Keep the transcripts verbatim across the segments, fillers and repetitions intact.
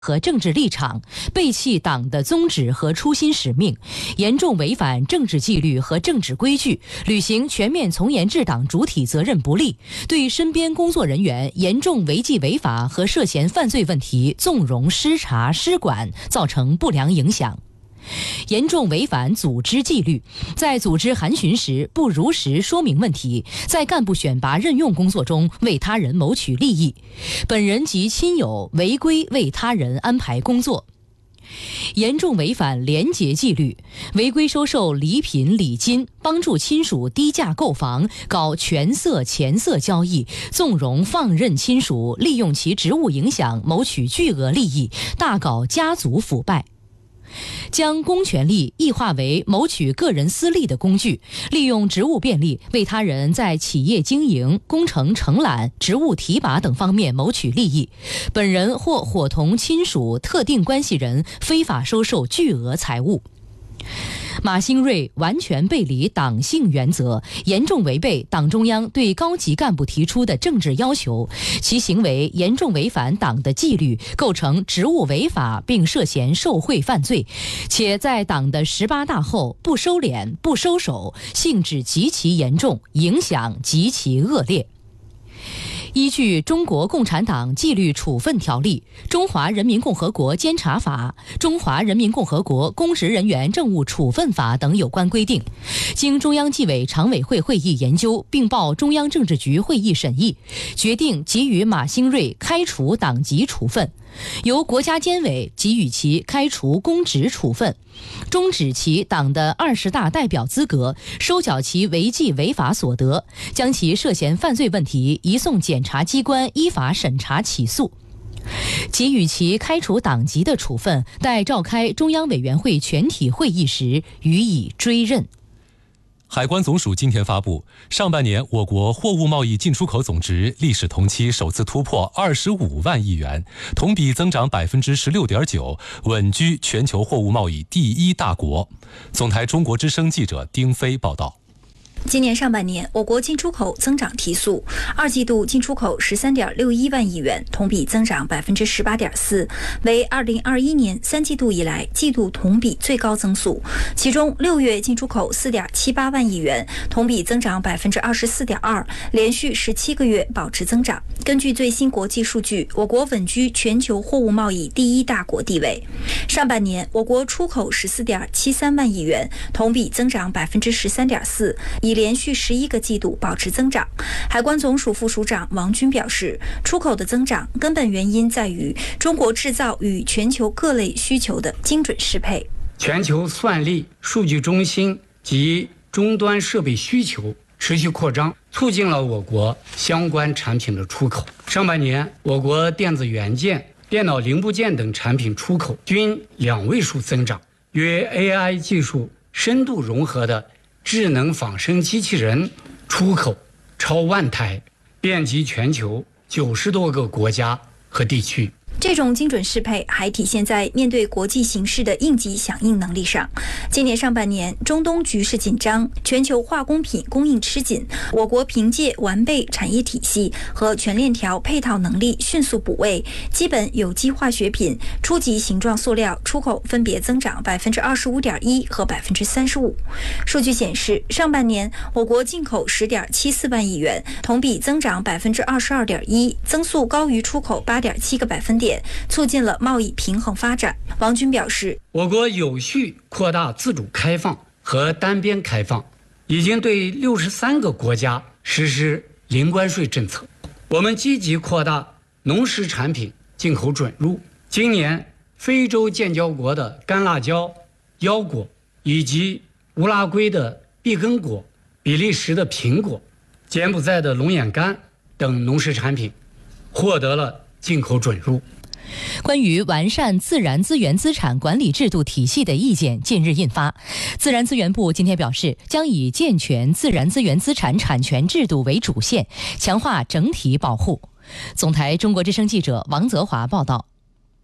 和政治立场，背弃党的宗旨和初心使命，严重违反政治纪律和政治规矩，履行全面从严治党主体责任不力，对身边工作人员严重违纪违法和涉嫌犯罪问题纵容失察失管，造成不良影响。严重违反组织纪律，在组织函询时不如实说明问题，在干部选拔任用工作中为他人谋取利益，本人及亲友违规为他人安排工作。严重违反廉洁纪律，违规收受礼品礼金，帮助亲属低价购房，搞权色钱色交易，纵容放任亲属利用其职务影响谋取巨额利益，大搞家族腐败。将公权力异化为谋取个人私利的工具，利用职务便利为他人在企业经营、工程承揽、职务提拔等方面谋取利益，本人或伙同亲属、特定关系人非法收受巨额财物。马兴瑞完全背离党性原则，严重违背党中央对高级干部提出的政治要求，其行为严重违反党的纪律，构成职务违法并涉嫌受贿犯罪，且在党的十八大后不收敛、不收手，性质极其严重，影响极其恶劣。依据《中国共产党纪律处分条例》、《中华人民共和国监察法》、《中华人民共和国公职人员政务处分法》等有关规定，经中央纪委常委会会议研究，并报中央政治局会议审议，决定给予马兴瑞开除党籍处分，由国家监委给予其开除公职处分，终止其党的二十大代表资格，收缴其违纪违法所得，将其涉嫌犯罪问题移送检察机关依法审查起诉。给予其开除党籍的处分，待召开中央委员会全体会议时予以追认。 海关总署今天发布，上半年我国货物贸易进出口总值历史同期首次突破二十五万亿元，同比增长百分之十六点九，稳居全球货物贸易第一大国。总台中国之声记者丁飞报道。 今年上半年，我国进出口增长提速，二季度进出口十三点六一万亿元，同比增长百分之十八点四，为二零二一年三季度以来季度同比最高增速。其中，六月进出口四点七八万亿元，同比增长百分之二十四点二，连续十七个月保持增长。根据最新国际数据，我国稳居全球货物贸易第一大国地位。上半年，我国出口十四点七三万亿元，同比增长百分之十三点四，已连续十一个季度保持增长。海关总署副署长王军表示，出口的增长根本原因在于中国制造与全球各类需求的精准适配。 全球算力、数据中心及终端设备需求持续扩张，促进了我国相关产品的出口。上半年，我国电子元件、电脑零部件等产品出口均两位数增长，与 A I 技术深度融合的智能仿生机器人出口超万台，遍及全球九十多个国家和地区。 这种精准适配还体现在面对国际形势的应急响应能力上。今年上半年，中东局势紧张，全球化工品供应吃紧，我国凭借完备产业体系和全链条配套能力迅速补位，基本有机化学品、初级形状塑料出口分别增长百分之二十五点一和百分之三十五。数据显示，上半年我国进口十点七四万亿元，同比增长百分之二十二点一，增速高于出口八点七个百分点，促进了贸易平衡发展。王军表示， 我国有序扩大自主开放和单边开放，已经对六十三个国家实施零关税政策。我们积极扩大农食产品进口准入。今年，非洲建交国的干辣椒、腰果，以及乌拉圭的碧根果、比利时的苹果、柬埔寨的龙眼干等农食产品获得了进口准入。 关于完善自然资源资产管理制度体系的意见近日印发，自然资源部今天表示，将以健全自然资源资产产权制度为主线，强化整体保护。总台中国之声记者王泽华报道。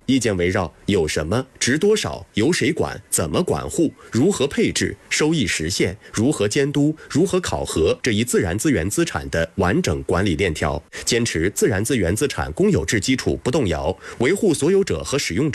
意见围绕有什么、值多少、由谁管、怎么管护、如何配置、收益实现、如何监督、如何考核这一自然资源资产的完整管理链条，坚持自然资源资产公有制基础不动摇，维护所有者和使用者